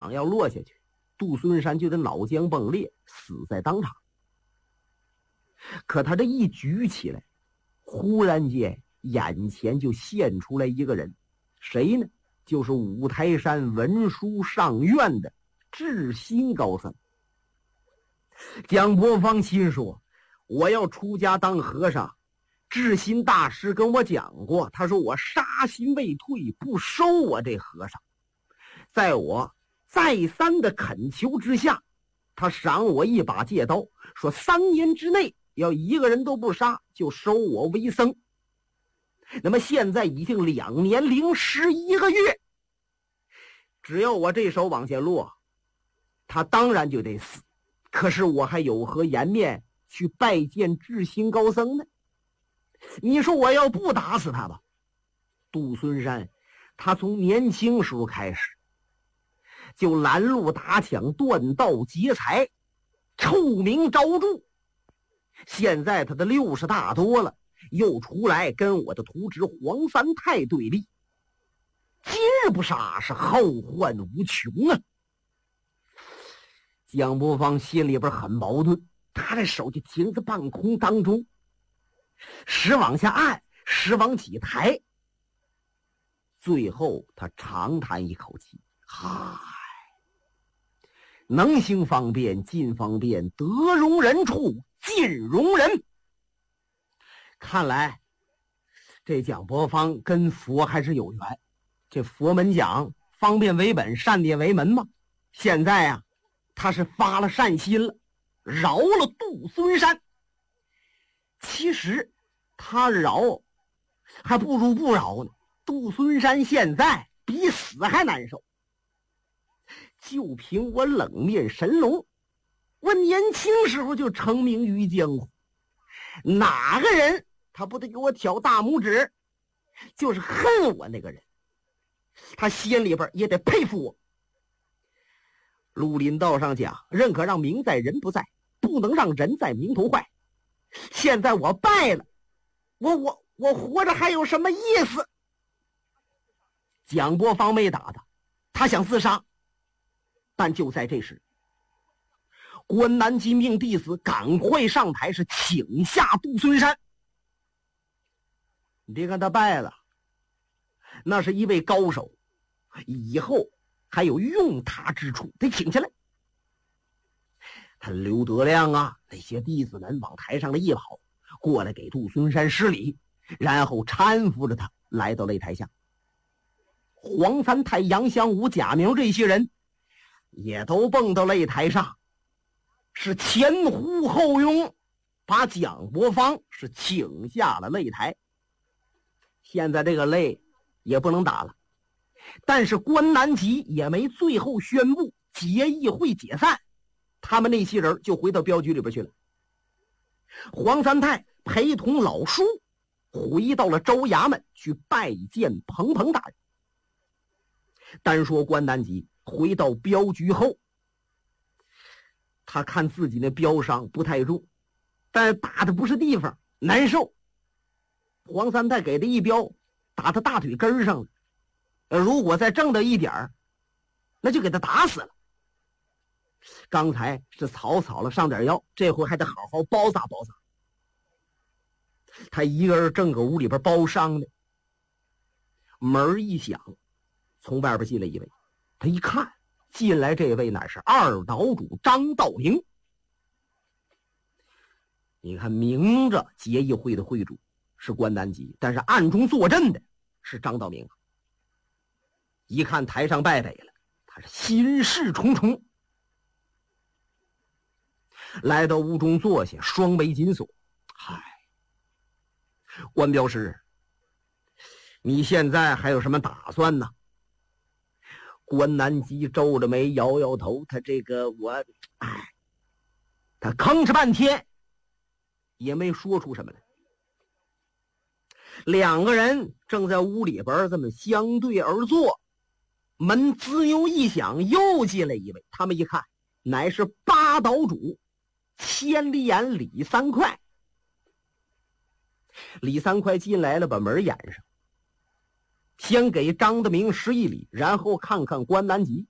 掌要落下去，杜孙山就得脑浆迸裂，死在当场。可他这一举起来，忽然间眼前就现出来一个人，谁呢？就是五台山文殊上院的智心高僧。蒋伯方心说，我要出家当和尚，智心大师跟我讲过，他说我杀心未退，不收我这和尚。在我再三的恳求之下，他赏我一把戒刀，说3年之内要一个人都不杀，就收我为僧。那么现在已经2年零11个月，只要我这手往下落，他当然就得死。可是我还有何颜面去拜见智心高僧呢？你说我要不打死他吧？杜孙山他从年轻时候开始就拦路打抢，断道劫财，臭名昭著。现在他的60大多了，又出来跟我的徒侄黄三太对立，今日不杀是后患无穷啊！蒋伯方心里边很矛盾，他的手就停在半空当中，时往下按，时往起抬，最后他长叹一口气，嗨，能行方便尽方便，得容人处尽容人。看来这蒋伯方跟佛还是有缘。这佛门讲方便为本，善念为门嘛。现在啊，他是发了善心了，饶了杜孙山。其实他饶还不如不饶呢。杜孙山现在比死还难受。就凭我冷面神龙，我年轻时候就成名于江湖，哪个人他不得给我挑大拇指？就是恨我那个人，他心里边也得佩服我。绿林道上讲，人可让名在人不在，不能让人在名头坏。现在我败了，我活着还有什么意思？蒋伯方没打他，他想自杀。但就在这时，关南金命弟子赶快上台，是请下杜孙山。你别看他败了，那是一位高手，以后还有用他之处，得请下来。他刘德亮啊，那些弟子们往台上的一跑，过来给杜孙山施礼，然后搀扶着他来到擂台下。黄三太、杨香武、贾明这些人也都蹦到擂台上，是前呼后拥，把蒋伯方是请下了擂台。现在这个擂也不能打了，但是关南吉也没最后宣布结义会解散，他们那些人就回到镖局里边去了。黄三太陪同老叔回到了州衙门去拜见彭彭大人。单说关南吉回到镖局后，他看自己那镖伤不太重，但打的不是地方，难受。黄三太给的一镖打他大腿根上了，如果再正的一点那就给他打死了。刚才是草草了上点药，这回还得好好包扎包扎。他一个人正搁屋里边包伤呢，门一响，从外边进来一位。他一看进来这位乃是二岛主张道明。你看明着结义会的会主是关南吉，但是暗中坐镇的是张道明。一看台上败北了，他是心事重重，来到屋中坐下，双眉紧锁。嗨，关镖师，你现在还有什么打算呢？关南吉皱着眉摇摇头，他这个他吭哧半天也没说出什么来。两个人正在屋里边这么相对而坐，门滋溜一响，又进来一位。他们一看，乃是八岛主千里眼李三块。李三块进来了，把门掩上，先给张德明施一礼，然后看看关南吉。